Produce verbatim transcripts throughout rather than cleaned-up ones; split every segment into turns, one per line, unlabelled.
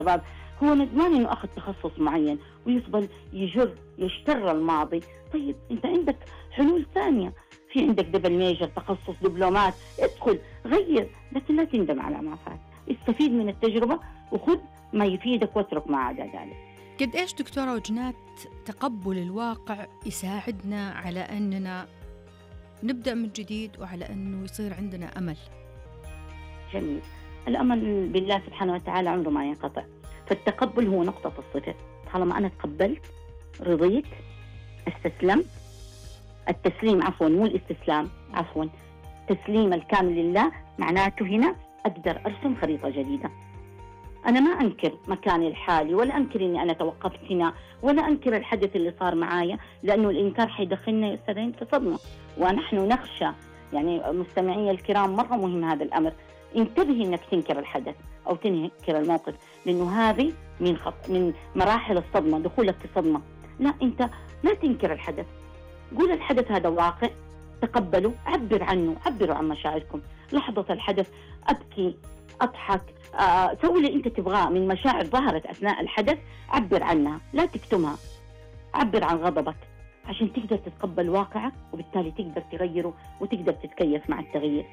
الشباب هو ندمان انه اخذ تخصص معين ويفضل يجر يشتر الماضي. طيب انت عندك حلول ثانيه، في عندك دبل ميجر، تخصص، دبلومات، ادخل غير، لكن لا تندم على ما فات. استفيد من التجربه وخذ ما يفيدك واترك ما عدا ذلك.
قد ايش دكتوره وجنات تقبل الواقع يساعدنا على اننا نبدا من جديد وعلى انه يصير عندنا امل؟
جميل. الامل بالله سبحانه وتعالى عمره ما ينقطع، فالتقبل هو نقطه الصفر. طالما انا تقبلت، رضيت، استسلمت، التسليم عفوا مو الاستسلام، عفوا تسليم الكامل لله، معناته هنا اقدر ارسم خريطه جديده. أنا ما أنكر مكاني الحالي، ولا أنكر إني أنا توقفت هنا، ولا أنكر الحدث اللي صار معايا، لأنه الإنكار حيدخلنا سنين في صدمة، ونحن نخشى. يعني مستمعي الكرام، مرة مهم هذا الأمر، انتبهي إنك تنكر الحدث أو تنكر الموقف، لأنه هذه من خط من مراحل الصدمة، دخولك في صدمة. لا، أنت لا تنكر الحدث، قول الحدث هذا واقع، تقبله، عبر عنه، عبروا عن مشاعركم. لحظة الحدث أبكي، أضحك، آه، سوي اللي أنت تبغاه من مشاعر ظهرت أثناء الحدث، عبر عنها، لا تكتمها. عبر عن غضبك عشان تقدر تتقبل واقعك، وبالتالي تقدر تغيره وتقدر تتكيف مع التغيير.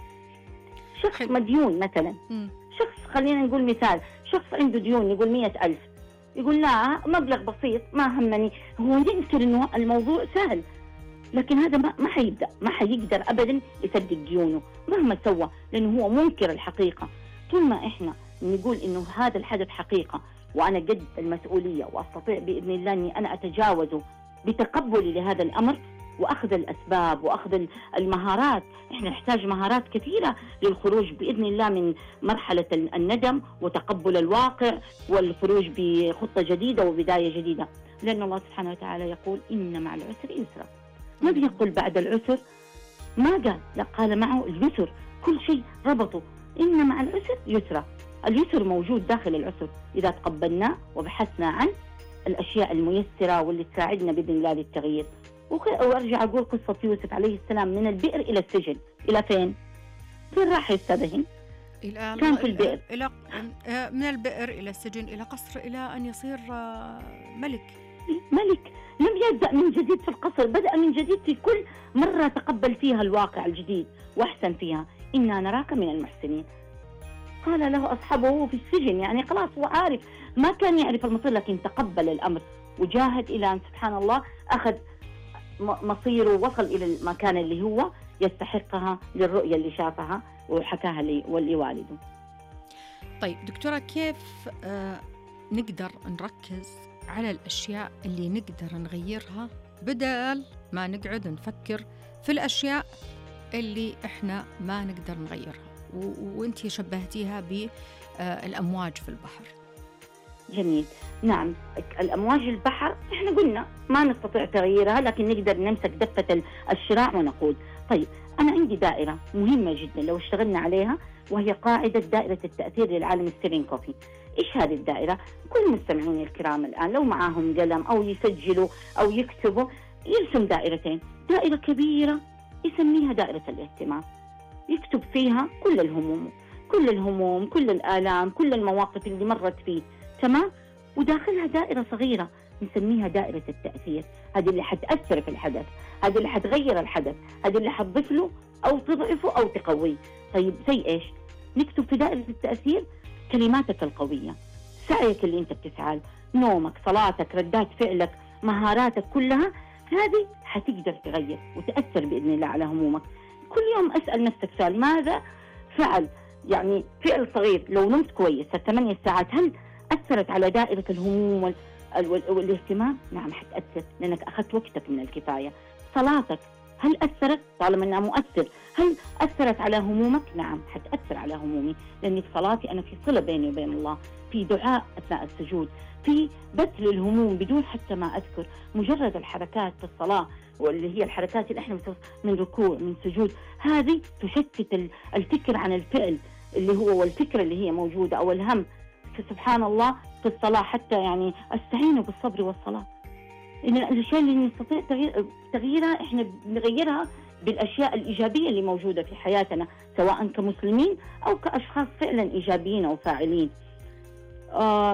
شخص مديون مثلا، م. شخص خلينا نقول مثال، شخص عنده ديون يقول مئة ألف، يقول لا مبلغ بسيط ما همني، هو ينكر إنه الموضوع سهل، لكن هذا ما ما حيبدأ ما حيقدر أبدا يسدد ديونه مهما سوى، لأنه هو منكر الحقيقة. طول ما إحنا نقول إنه هذا الحدث حقيقة وأنا قد المسؤولية وأستطيع بإذن الله أني أنا أتجاوزه بتقبلي لهذا الأمر وأخذ الأسباب وأخذ المهارات. إحنا نحتاج مهارات كثيرة للخروج بإذن الله من مرحلة الندم وتقبل الواقع والخروج بخطة جديدة وبداية جديدة، لأن الله سبحانه وتعالى يقول إن مع العسر يسرا. ما بيقول بعد العسر، ما قال، لا قال معه اليسر، كل شيء ربطه، إن مع العسر يسرا. اليسر موجود داخل العسر إذا تقبلناه وبحثنا عن الأشياء الميسرة واللي تساعدنا بإذن الله للتغيير. وأرجع أقول قصة يوسف عليه السلام من البئر إلى السجن، إلى فين؟ فين راح يستدهن؟
إلى
كان في البئر،
إلى من البئر إلى السجن إلى قصر إلى أن يصير ملك.
ملك لم يبدأ من جديد في القصر، بدأ من جديد في كل مرة تقبل فيها الواقع الجديد وأحسن فيها. إنا نراك من المحسنين. قال له أصحابه في السجن، يعني خلاص هو عارف، ما كان يعرف المصير لكن تقبل الأمر وجاهد إلى أن سبحان الله أخذ مصيره ووصل إلى المكان اللي هو يستحقها للرؤية اللي شافها وحكاها لوالده.
طيب دكتورة، كيف آه نقدر نركز على الأشياء اللي نقدر نغيرها بدل ما نقعد نفكر في الأشياء اللي إحنا ما نقدر نغيرها؟ وانتي شبهتيها بالأمواج في البحر.
جميل. نعم، الأمواج البحر إحنا قلنا ما نستطيع تغييرها، لكن نقدر نمسك دفة الشراع ونقود. طيب أنا عندي دائرة مهمة جدا لو اشتغلنا عليها، وهي قاعدة دائرة التأثير للعالم ستيفن كوفي. إيش هذه الدائرة؟ كل مستمعين الكرام الآن لو معاهم قلم أو يسجلوا أو يكتبوا، يرسم دائرتين، دائرة كبيرة يسميها دائرة الاهتمام، يكتب فيها كل الهموم كل الهموم كل الآلام كل المواقف اللي مرت فيه، تمام؟ وداخلها دائرة صغيرة نسميها دائرة التأثير. هذه اللي حتأثر في الحدث، هذه اللي حتغير الحدث، هذه اللي حتضيف له أو تضعفه أو تقويه. طيب زي إيش؟ نكتب في دائرة التأثير كلماتك القوية، سعيك اللي أنت بتسعى، نومك، صلاتك، ردات فعلك، مهاراتك، كلها هذه حتقدر تغير وتأثر بإذن الله على همومك. كل يوم أسأل نفسك سؤال، ماذا فعل يعني فعل صغير لو نمت كويس الثمانية ساعات، هل أثرت على دائرة الهموم والاهتمام؟ نعم حتأثر، لأنك أخذت وقتك من الكفاية. صلاتك هل أثرت؟ طالما أنها مؤثر. هل أثرت على همومك؟ نعم حتأثر على همومي، لأني في صلاتي أنا في صلة بيني وبين الله، في دعاء أثناء السجود، في بث للهموم بدون حتى ما أذكر. مجرد الحركات في الصلاة واللي هي الحركات اللي احنا من ركوع من سجود، هذه تشتت الفكر عن الفعل اللي هو والفكرة اللي هي موجودة أو الهم. سبحان الله في الصلاة حتى يعني استعينوا بالصبر والصلاة، إن الأشياء اللي نستطيع تغيير تغييرها إحنا بنغيرها بالأشياء الإيجابية اللي موجودة في حياتنا، سواء كمسلمين أو كأشخاص فعلا إيجابيين أو فاعلين. آه